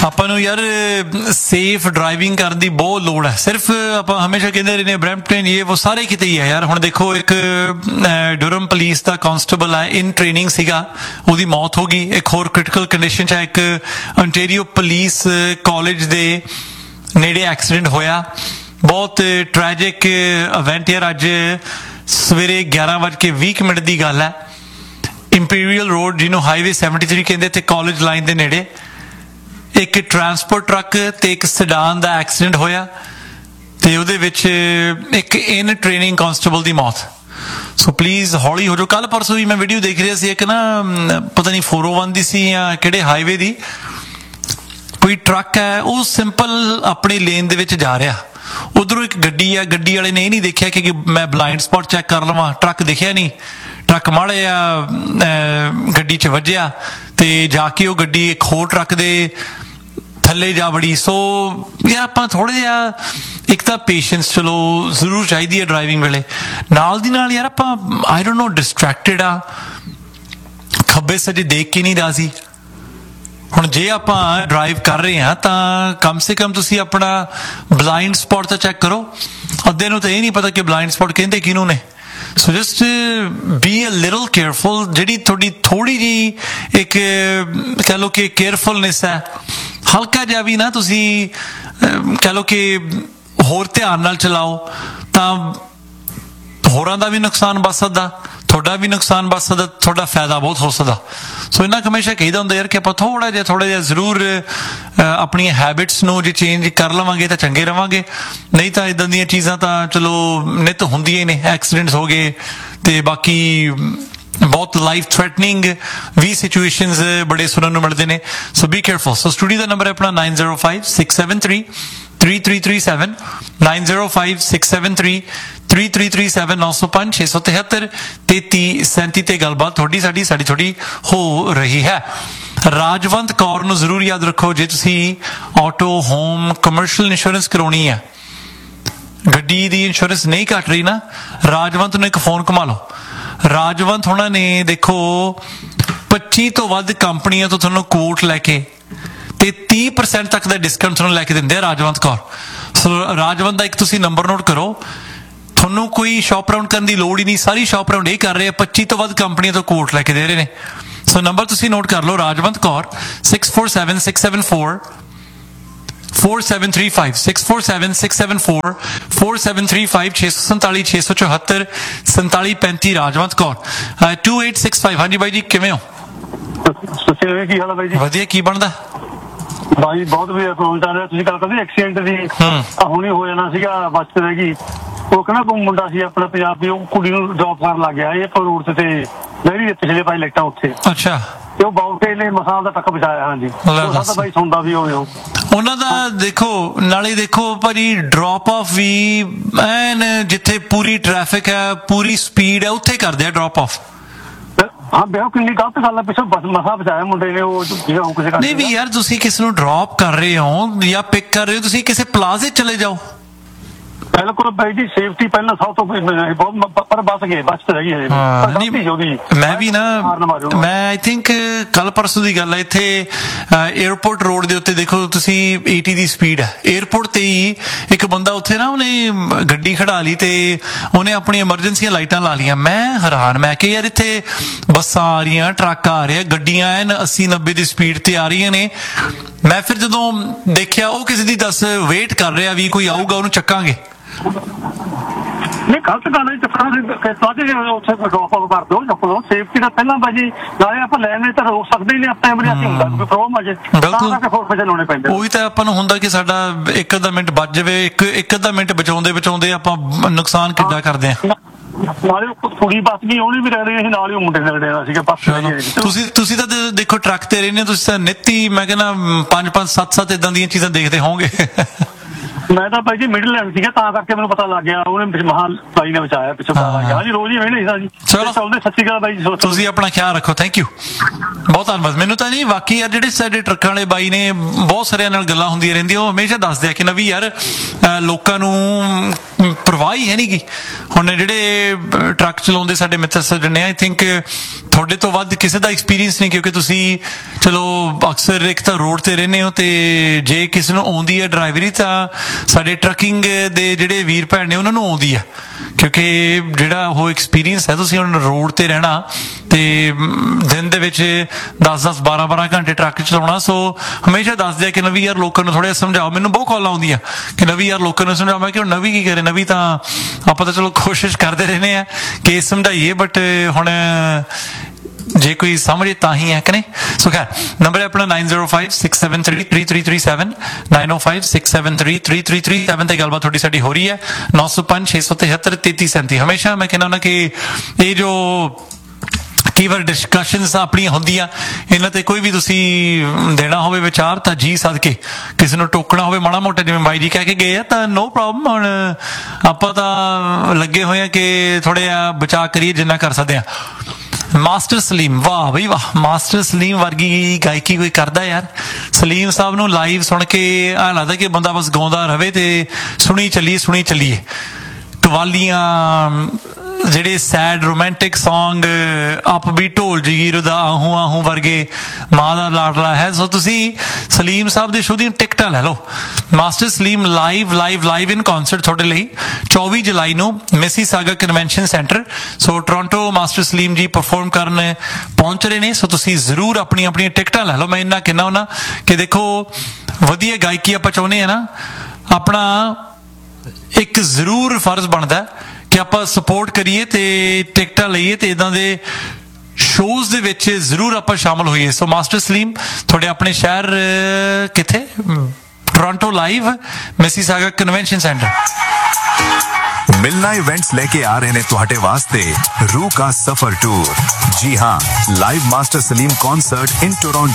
ਆਪਾਂ ਨੂੰ ਯਾਰ ਸੇਫ ਡਰਾਈਵਿੰਗ ਕਰਨ ਦੀ ਬਹੁਤ ਲੋੜ ਹੈ। ਸਿਰਫ ਆਪਾਂ ਹਮੇਸ਼ਾ ਕਹਿੰਦੇ ਰਹੇ ਨੇ ਬਰੈਂਪਟਨ ਇਹ ਉਹ ਸਾਰੇ ਕਿਤੇ ਹੀ ਹੈ ਯਾਰ। ਹੁਣ ਦੇਖੋ ਇੱਕ ਡੁਰਮ ਪੁਲਿਸ ਦਾ ਕਾਂਸਟੇਬਲ ਹੈ, ਇਨ ਟ੍ਰੇਨਿੰਗ ਸੀਗਾ, ਉਹਦੀ ਮੌਤ ਹੋ ਗਈ। ਇੱਕ ਹੋਰ ਕ੍ਰਿਟੀਕਲ ਕੰਡੀਸ਼ਨ 'ਚ ਹੈ। ਇੱਕ ontario ਪੁਲਿਸ ਕਾਲਜ ਦੇ ਨੇੜੇ ਐਕਸੀਡੈਂਟ ਹੋਇਆ, ਬਹੁਤ ਟ੍ਰੈਜਿਕ ਇਵੈਂਟ ਯਾਰ। ਅੱਜ ਸਵੇਰੇ 11:20 ਦੀ ਗੱਲ ਹੈ, ਇੰਪੀਰੀਅਲ ਰੋਡ ਜਿਹਨੂੰ ਹਾਈਵੇ 73 ਕਹਿੰਦੇ ਤੇ ਕਾਲਜ ਲਾਈਨ ਦੇ ਨੇੜੇ ਇੱਕ ਟਰਾਂਸਪੋਰਟ ਟਰੱਕ ਤੇ ਇੱਕ ਸੈਡਾਨ ਦਾ ਐਕਸੀਡੈਂਟ ਹੋਇਆ ਤੇ ਉਹਦੇ ਵਿੱਚ ਇੱਕ ਇਨ ਟ੍ਰੇਨਿੰਗ ਕਾਂਸਟੇਬਲ ਦੀ ਮੌਤ। ਸੋ ਪਲੀਜ਼ ਹੌਲੀ ਹੋ ਜਾਓ। ਕੱਲ ਪਰਸੋਂ ਵੀ ਮੈਂ ਵੀਡੀਓ ਦੇਖ ਰਿਹਾ ਸੀ, ਇੱਕ ਨਾ ਪਤਾ ਨਹੀਂ 401 ਦੀ ਸੀ ਜਾਂ ਕਿਹੜੇ ਹਾਈਵੇ ਦੀ, ਕੋਈ ਟਰੱਕ ਹੈ ਉਹ ਸਿੰਪਲ ਆਪਣੀ ਲੇਨ ਦੇ ਵਿੱਚ ਜਾ ਰਿਹਾ, ਉਧਰੋਂ ਇੱਕ ਗੱਡੀ ਆ, ਗੱਡੀ ਵਾਲੇ ਨੇ ਇਹ ਨਹੀਂ ਦੇਖਿਆ ਕਿ ਮੈਂ ਬਲਾਈਂਡ ਸਪੌਟ ਚੈੱਕ ਕਰ ਲਵਾਂ, ਟਰੱਕ ਦਿਖਿਆ ਨਹੀਂ, ਟਰੱਕ ਮਾੜੇ ਆ ਗੱਡੀ 'ਚ ਵੱਜਿਆ ਤੇ ਜਾ ਕੇ ਉਹ ਗੱਡੀ ਇੱਕ ਹੋਰ ਟਰੱਕ ਦੇ ਥੱਲੇ ਜਾ ਵੜੀ। ਸੋ ਯਾਰ ਆਪਾਂ ਥੋੜ੍ਹਾ ਜਿਹਾ ਇੱਕ ਤਾਂ ਪੇਸ਼ੈਂਸ ਚਲੋ ਜ਼ਰੂਰ ਚਾਹੀਦੀ ਹੈ ਡਰਾਈਵਿੰਗ ਵੇਲੇ, ਨਾਲ ਦੀ ਨਾਲ ਯਾਰ ਆਪਾਂ ਆਈ ਡੋਂਟ ਨੋ ਡਿਸਟਰੈਕਟਿਡ ਆ, ਖੱਬੇ ਸੱਜੇ ਦੇਖ ਕੇ ਨਹੀਂ ਰਾਜ਼ੀ। ਹੁਣ ਜੇ ਆਪਾਂ ਡਰਾਈਵ ਕਰ ਰਹੇ ਹਾਂ ਤਾਂ ਕਮ ਸੇ ਕਮ ਤੁਸੀਂ ਆਪਣਾ ਬਲਾਈਂਡ ਸਪੌਟ ਤਾਂ ਚੈੱਕ ਕਰੋ। ਅੱਧੇ ਨੂੰ ਤਾਂ ਇਹ ਨਹੀਂ ਪਤਾ ਕਿ ਬਲਾਈਂਡ ਸਪੌਟ ਕਹਿੰਦੇ ਕਿਹਨੂੰ ਨੇ। ਸੋ just be a little careful. ਜਿਹੜੀ ਤੁਹਾਡੀ ਥੋੜੀ ਜਿਹੀ ਇੱਕ ਕਹਿ ਲਓ ਕਿ ਕੇਅਰਫੁਲਨੈਸ ਹੈ, ਹਲਕਾ ਜਿਹਾ ਵੀ ਨਾ ਤੁਸੀਂ ਕਹਿ ਲਓ ਕਿ ਹੋਰ ਧਿਆਨ ਨਾਲ ਚਲਾਓ ਤਾਂ ਹੋਰਾਂ ਦਾ ਵੀ ਨੁਕਸਾਨ ਬਚ ਸਕਦਾ, ਤੁਹਾਡਾ ਵੀ ਨੁਕਸਾਨ ਬਚ ਸਕਦਾ, ਤੁਹਾਡਾ ਫਾਇਦਾ ਬਹੁਤ ਹੋ ਸਕਦਾ। ਸੋ ਇਹਨਾਂ ਹਮੇਸ਼ਾ ਕਹੀਦਾ ਹੁੰਦਾ ਯਾਰ ਕਿ ਆਪਾਂ ਥੋੜਾ ਜਿਹਾ ਜ਼ਰੂਰ ਆਪਣੀਆਂ ਹੈਬਿਟਸ ਨੂੰ ਜੇ ਚੇਂਜ ਕਰ ਲਵਾਂਗੇ ਤਾਂ ਚੰਗੇ ਰਵਾਂਗੇ, ਨਹੀਂ ਤਾਂ ਇੱਦਾਂ ਦੀਆਂ ਚੀਜ਼ਾਂ ਤਾਂ ਚਲੋ ਨਿੱਤ ਹੁੰਦੀਆਂ ਹੀ ਨੇ। ਐਕਸੀਡੈਂਟਸ ਹੋ ਗਏ ਤੇ ਬਾਕੀ ਬਹੁਤ ਲਾਈਫ ਥ੍ਰੈਟਨਿੰਗ ਵੀ ਸਿਚੁਏਸ਼ਨਸ ਬੜੇ ਸੁਣਨ ਨੂੰ ਮਿਲਦੇ ਨੇ। ਸੋ ਬੀ ਕੇਅਰਫੁਲ। ਸੋ ਸਟੂਡੀਓ ਦਾ ਨੰਬਰ ਹੈ ਆਪਣਾ 9056733337 9056733337 905-673-3337 ਤੇ ਗੱਲਬਾਤ ਸਾਡੀ ਹੋ ਰਹੀ ਹੈ। ਰਾਜਵੰਤ ਕੌਰ ਨੂੰ ਜ਼ਰੂਰ ਯਾਦ ਰੱਖੋ, ਜੇ ਤੁਸੀਂ ਆਟੋ, ਹੋਮ, ਕਮਰਸ਼ੀਅਲ ਇੰਸ਼ੋਰੈਂਸ ਕਰਾਉਣੀ ਹੈ, ਗੱਡੀ ਦੀ ਇੰਸ਼ੋਰੈਂਸ ਨਹੀਂ ਘੱਟ ਰਹੀ ਨਾ, ਰਾਜਵੰਤ ਨੂੰ ਇੱਕ ਫੋਨ ਘੁਮਾ ਲਓ। ਰਾਜਵੰਤ ਹੋਣਾ ਨੇ ਦੇਖੋ 25 ਤੋਂ ਵੱਧ ਕੰਪਨੀਆਂ ਤੋਂ ਤੁਹਾਨੂੰ ਕੋਟ ਲੈ ਕੇ ਤੇ 30% ਤੱਕ ਦਾ ਡਿਸਕਾਊਂਟ ਤੁਹਾਨੂੰ ਲੈ ਕੇ ਦਿੰਦੇ ਆ ਰਾਜਵੰਤ ਕੌਰ। ਸੋ ਰਾਜਵੰਤ ਦਾ ਇੱਕ ਤੁਸੀਂ ਨੰਬਰ ਨੋਟ ਕਰੋ, ਤੁਹਾਨੂੰ ਕੋਈ ਸ਼ਾਪ ਰਾਊਂਡ ਕਰਨ ਦੀ ਲੋੜ ਹੀ ਨਹੀਂ, ਸਾਰੀ ਸ਼ਾਪ ਰਾਊਂਡ ਇਹ ਕਰ ਰਹੇ ਆ, 25 ਤੋਂ ਵੱਧ ਕੰਪਨੀਆਂ ਤੋਂ ਕੋਟ ਲੈ ਕੇ ਦੇ ਰਹੇ ਨੇ। ਸੋ ਨੰਬਰ ਤੁਸੀਂ ਨੋਟ ਕਰ ਲਓ, ਰਾਜਵੰਤ ਕੌਰ 6476744735 6476744735 647-674-4735 ਰਾਜਵੰਤ ਕੌਰ 2865। ਹਾਂਜੀ ਬਾਈ ਜੀ, ਕਿਵੇਂ ਹੋ? ਕੀ ਹਾਲ ਹੈ ਬਾਈ ਜੀ? ਵਧੀਆ। ਕੀ ਬਣਦਾ ਬਾਈ? ਬਹੁਤ ਵਧੀਆ ਪ੍ਰੋਗਰਾਮ ਚੱਲ ਰਿਹਾ। ਤੁਸੀਂ ਗੱਲ ਕਰਦੇ ਐਕਸੀਡੈਂਟ ਦੀ, ਹੁਣੇ ਹੋ ਜਾਣਾ ਸੀਗਾ, ਬੱਸ ਤੇ ਰਹਿ ਗਈ। ਉਹ ਕਹਿੰਦਾ ਕੋਈ ਮੁੰਡਾ ਸੀ ਆਪਣਾ ਪੰਜਾਬੀ, ਉਹ ਕੁੜੀ ਨੂੰ ਜੌਬ ਕਰਨ ਲੱਗ ਗਿਆ ਇਹ ਰੋਡ ਤੇ ਮੇਰੀ ਪਿਛਲੇ ਪਾਸੇ ਲਾਈਟਾਂ ਉੱਥੇ। ਅੱਛਾ। ਤੇ ਉਹ ਬਾਊਕੇ ਨੇ ਮਸਾਂ ਦਾ ਤੱਕ ਬਚਾਇਆ। ਹਾਂਜੀ, ਉਹ ਬਾਈ ਸੁਣਦਾ ਵੀ ਹੋਵੇ ਉਹਨਾਂ ਦਾ। ਦੇਖੋ ਨਾਲੇ ਦੇਖੋ ਭਾਜੀ, ਡ੍ਰੌਪ ਆਫ ਵੀ ਐਨ ਜਿੱਥੇ ਪੂਰੀ ਟ੍ਰੈਫਿਕ ਹੈ, ਪੂਰੀ ਸਪੀਡ ਹੈ, ਉੱਥੇ ਕਰਦੇ ਆ ਡ੍ਰੌਪ ਆਫ। ਹਾਂ ਬਿਆਹ ਕਿੰਨੀ ਗਲਤ ਗੱਲ ਹੈ, ਪਿੱਛੋਂ ਮਸਾ ਬਚਾਇਆ ਮੁੰਡੇ ਨੇ। ਉਹ ਕਿਸੇ ਨਹੀਂ ਵੀ ਯਾਰ, ਤੁਸੀਂ ਕਿਸੇ ਨੂੰ ਡ੍ਰੌਪ ਕਰ ਰਹੇ ਹੋ ਜਾਂ ਪਿਕ ਕਰ ਰਹੇ ਹੋ, ਤੁਸੀਂ ਕਿਸੇ ਪਲਾਜ਼ੇ ਚਲੇ ਜਾਓ। ਬਿਲਕੁਲ ਬਾਈ ਜੀ, ਸੇਫਟੀ ਪਹਿਲਾਂ ਸਭ ਤੋਂ ਬਹੁਤ, ਪਰ ਬਚ ਗਏ, ਬਚ ਰਹਿ ਗਈ। ਮੈਂ ਵੀ ਨਾ, ਮੈਂ ਆਈ ਥਿੰਕ ਕੱਲ ਪਰਸੋਂ ਦੀ ਗੱਲ ਹੈ, ਇੱਥੇ ਏਅਰਪੋਰਟ ਰੋਡ ਦੇ ਉੱਤੇ ਦੇਖੋ ਤੁਸੀਂ 80 ਦੀ ਸਪੀਡ ਹੈ, ਏਅਰਪੋਰਟ ਤੇ ਹੀ ਇੱਕ ਬੰਦਾ ਉੱਥੇ ਨਾ ਉਹਨੇ ਗੱਡੀ ਖੜਾ ਲਈ ਤੇ ਉਹਨੇ ਆਪਣੀ ਐਮਰਜੈਂਸੀਆਂ ਲਾਈਟਾਂ ਲਾ ਲਈਆਂ। ਮੈਂ ਹੈਰਾਨ, ਮੈਂ ਕਿਹਾ ਯਾਰ ਇੱਥੇ ਬੱਸਾਂ ਆ ਰਹੀਆਂ, ਟਰੱਕ ਆ ਰਹੇ, ਗੱਡੀਆਂ ਐਨ 80-90 ਦੀ ਸਪੀਡ ਤੇ ਆ ਰਹੀਆਂ ਨੇ। ਮੈਂ ਫਿਰ ਜਦੋਂ ਦੇਖਿਆ ਉਹ ਕਿਸੇ ਦੀ ਵੇਟ ਕਰ ਰਿਹਾ ਵੀ ਕੋਈ ਆਊਗਾ ਉਹਨੂੰ ਚੱਕਾਂਗੇ। ਨਹੀਂ ਗਲਤ ਗੱਲ ਹੈ, ਉੱਥੇ ਡ੍ਰੌਪ ਆਊਟ ਕਰ ਦਿਓ, ਚੱਕ ਲਓ। ਸੇਫਟੀ ਦਾ ਪਹਿਲਾਂ ਬਾਜੀ ਨਾਲੇ ਆਪਾਂ ਲੈਣੇ ਤਾਂ ਰੋਕ ਸਕਦੇ ਹੀ ਨਹੀਂ, ਆਪਾਂ ਐਮਰਜੈਂਸੀ ਹੁੰਦਾ ਕੋਈ ਪ੍ਰੋਬਲਮ ਆ ਜੇ ਤਾਂ ਹੋਰ ਪੈਸੇ ਲਾਉਣੇ ਪੈਂਦੇ। ਉਹੀ ਤਾਂ ਆਪਾਂ ਨੂੰ ਹੁੰਦਾ ਕਿ ਸਾਡਾ ਇੱਕ ਅੱਧਾ ਮਿੰਟ ਬਚ ਜਾਵੇ, ਇੱਕ ਅੱਧਾ ਮਿੰਟ ਬਚਾਉਂਦੇ ਆਪਾਂ ਨੁਕਸਾਨ ਕਿੱਦਾਂ ਕਰਦੇ ਆ। ਨਾਲੇ ਕੁੜੀ ਬਚ ਗਈ, ਉਹਨੇ ਵੀ ਰਹਿ ਰਹੀ ਸੀ ਨਾਲ ਹੀ, ਉਹ ਮੁੰਡੇ ਨੇ ਰਹਿਣਾ ਸੀਗਾ। ਤੁਸੀਂ ਤਾਂ ਦੇਖੋ ਟਰੱਕ ਤੇ ਰਹਿੰਦੇ, ਤੁਸੀਂ ਤਾਂ ਨਿੱਤ ਹੀ ਮੈਂ ਕਹਿੰਦਾ 5-5, 7-7 ਏਦਾਂ ਦੀਆਂ ਚੀਜ਼ਾਂ ਦੇਖਦੇ ਹੋਵੋਗੇ। ਮੈਂ ਤਾਂ ਭਾਈ ਜੀ ਮਿਡਲ ਲੈਂਡ ਸੀਗਾ, ਤਾਂ ਕਰਕੇ ਮੈਨੂੰ ਪਤਾ ਲੱਗ ਗਿਆ, ਉਹਨੇ ਮਹਾਨ ਬਾਈ ਨੇ ਬਚਾਇਆ ਪਿੱਛੋਂ ਪਤਾ ਲੱਗ ਗਿਆ। ਹਾਂਜੀ ਰੋਜ਼ ਹੀ ਵੇਹਣੇ ਸੀ ਜੀ। ਚਲੋ ਚੱਲਦੇ, ਸਤਿ ਸ਼੍ਰੀ ਅਕਾਲ ਬਾਈ ਜੀ। ਤੁਸੀਂ ਆਪਣਾ ਖਿਆਲ ਰੱਖੋ, ਥੈਂਕ ਯੂ, ਬਹੁਤ ਧੰਨਵਾਦ। ਮੈਨੂੰ ਤਾਂ ਨਹੀਂ ਵਾਕਈ ਯਾਰ ਜਿਹੜੇ ਸਾਡੇ ਟਰੱਕਾਂ ਵਾਲੇ ਬਾਈ ਨੇ ਬਹੁਤ ਸਾਰਿਆਂ ਨਾਲ ਗੱਲਾਂ ਹੁੰਦੀਆਂ ਰਹਿੰਦੀਆਂ, ਉਹ ਹਮੇਸ਼ਾ ਦੱਸਦੇ ਆ ਕਿ ਨਵੀਂ ਯਾਰ ਲੋਕਾਂ ਨੂੰ ਪਰਵਾਹ ਹੀ ਹੈ ਨਹੀਂ ਗੀ। ਹੁਣ ਜਿਹੜੇ ਟਰੱਕ ਚਲਾਉਂਦੇ ਸਾਡੇ ਮਿੱਤਰ ਸੱਜਣ ਨੇ, ਆਈ ਥਿੰਕ ਤੁਹਾਡੇ ਤੋਂ ਵੱਧ ਕਿਸੇ ਦਾ ਐਕਸਪੀਰੀਅੰਸ ਨਹੀਂ, ਕਿਉਂਕਿ ਤੁਸੀਂ ਚਲੋ ਅਕਸਰ ਇੱਕ ਤਾਂ ਰੋਡ ਤੇ ਰਹਿੰਦੇ ਹੋ, ਤੇ ਜੇ ਕਿਸੇ ਨੂੰ ਆਉਂਦੀ ਹੈ ਡਰਾਈਵਰੀ ਤਾਂ ਸਾਡੇ ਟਰੱਕਿੰਗ ਦੇ ਜਿਹੜੇ ਵੀਰ ਭੈਣ ਨੇ ਉਹਨਾਂ ਨੂੰ ਆਉਂਦੀ ਹੈ, ਕਿਉਂਕਿ ਜਿਹੜਾ ਉਹ ਐਕਸਪੀਰੀਅੰਸ ਹੈ, ਤੁਸੀਂ ਹੁਣ ਰੋਡ ਤੇ ਰਹਿਣਾ ਤੇ ਦਿਨ ਦੇ ਵਿੱਚ 10-10 12-12 ਘੰਟੇ ਟਰੱਕ ਚਲਾਉਣਾ। ਸੋ ਹਮੇਸ਼ਾ ਦੱਸਦੇ ਆ ਕਿ ਨਵੀਂ ਯਾਰ ਲੋਕਾਂ ਨੂੰ ਥੋੜ੍ਹਾ ਸਮਝਾਓ। ਮੈਨੂੰ ਬਹੁਤ ਕਾਲ ਆਉਂਦੀ ਆ ਕਿ ਨਵੀਂ ਯਾਰ ਲੋਕਾਂ ਨੂੰ ਸਮਝਾਓ। ਮੈਂ ਕਿ ਹੁਣ ਨਵੀਂ ਕੀ ਕਰੇ, ਨਵੀਂ ਤਾਂ ਆਪਾਂ ਤਾਂ ਚਲੋ ਕੋਸ਼ਿਸ਼ ਕਰਦੇ ਰਹਿੰਦੇ ਆ ਕਿ ਸਮਝਾਈਏ, ਬਟ ਹੁਣ ਜੇ ਕੋਈ ਸਮਝੇ ਤਾਂ ਹੀ ਹੈ ਕਿ ਨਹੀਂ। ਸੋ ਖੈਰ ਨੰਬਰ ਹੈ ਆਪਣਾ 9056733337 9056733337 ਤੇ ਗੱਲਬਾਤ ਤੁਹਾਡੀ ਸਾਡੀ ਹੋ ਰਹੀ ਹੈ। 9056733337। ਹਮੇਸ਼ਾ ਮੈਂ ਕਹਿੰਦਾ ਹੁੰਦਾ ਕਿ ਇਹ ਜੋ ਕਈ ਵਾਰ ਡਿਸਕਸ਼ਨਸ ਆਪਣੀਆਂ ਹੁੰਦੀਆਂ, ਇਹਨਾਂ ਤੇ ਕੋਈ ਵੀ ਤੁਸੀਂ ਦੇਣਾ ਹੋਵੇ ਵਿਚਾਰ ਤਾਂ ਜੀ ਸਦਕੇ, ਕਿਸੇ ਨੂੰ ਟੋਕਣਾ ਹੋਵੇ ਮਾੜਾ ਮੋਟਾ ਜਿਵੇਂ ਬਾਈ ਜੀ ਕਹਿ ਕੇ ਗਏ ਆ ਤਾਂ ਨੋ ਪ੍ਰੋਬਲਮ। ਹੁਣ ਆਪਾਂ ਤਾਂ ਲੱਗੇ ਹੋਏ ਆ ਕਿ ਥੋੜ੍ਹਾ ਜਿਹਾ ਬਚਾਅ ਕਰੀਏ ਜਿੰਨਾ ਕਰ ਸਕਦੇ ਆ। ਮਾਸਟਰ ਸਲੀਮ, ਵਾਹ ਬਈ ਵਾਹ, ਮਾਸਟਰ ਸਲੀਮ ਵਰਗੀ ਗਾਇਕੀ ਕੋਈ ਕਰਦਾ ਯਾਰ। ਸਲੀਮ ਸਾਹਿਬ ਨੂੰ ਲਾਈਵ ਸੁਣ ਕੇ ਐਂ ਲੱਗਦਾ ਕਿ ਬੰਦਾ ਬਸ ਗਾਉਂਦਾ ਰਵੇ ਤੇ ਸੁਣੀ ਚੱਲੀਏ। ਕਵਾਲੀਆਂ, ਜਿਹੜੇ ਸੈਡ ਰੋਮਾਂਟਿਕ ਸੌਂਗ, ਅਪਬੀਟ ਢੋਲ ਜਗੀਰ ਦਾ ਆਹੂੰ ਆਹੂੰ ਵਰਗੇ, ਮਾਂ ਦਾ ਲਾਡਲਾ ਹੈ। ਸੋ ਤੁਸੀਂ ਸਲੀਮ ਸਾਹਿਬ ਦੇ ਸ਼ੋਅ ਦੀਆਂ ਟਿਕਟਾਂ ਲੈ ਲਓ। ਮਾਸਟਰ ਸਲੀਮ ਲਾਈਵ ਇਨ ਕਨਸਰਟ ਤੁਹਾਡੇ ਲਈ 24 ਜੁਲਾਈ ਨੂੰ ਮਿਸੀਸਾਗਾ ਕਨਵੈਨਸ਼ਨ ਸੈਂਟਰ। ਸੋ ਟੋਰਾਂਟੋ ਮਾਸਟਰ ਸਲੀਮ ਜੀ ਪਰਫਾਰਮ ਕਰਨ ਪਹੁੰਚ ਰਹੇ ਨੇ। ਸੋ ਤੁਸੀਂ ਜ਼ਰੂਰ ਆਪਣੀਆਂ ਟਿਕਟਾਂ ਲੈ ਲਓ। ਮੈਂ ਇੰਨਾ ਕਹਿੰਦਾ ਹੁੰਦਾ ਕਿ ਦੇਖੋ ਵਧੀਆ ਗਾਇਕੀ ਆਪਾਂ ਚਾਹੁੰਦੇ ਆ ਨਾ, ਆਪਣਾ ਇੱਕ ਜ਼ਰੂਰ ਫਰਜ਼ ਬਣਦਾ ਕਿ ਆਪਾਂ ਸਪੋਰਟ ਕਰੀਏ ਤੇ ਟਿਕਟਾਂ ਲਈਏ ਤੇ ਇਦਾਂ ਦੇ ਸ਼ੋਜ਼ ਦੇ ਵਿੱਚ ਜ਼ਰੂਰ ਆਪਾਂ ਸ਼ਾਮਲ ਹੋਈਏ। ਸੋ ਮਾਸਟਰ ਸਲੀਮ ਤੁਹਾਡੇ ਆਪਣੇ ਸ਼ਹਿਰ ਕਿੱਥੇ? Toronto live Mississauga convention centre. मिलना इवेंट्स लेके आ रहे ने तुहाडे वास्ते रूह का सफर टूर। जी हां, live master Salim concert in Toronto.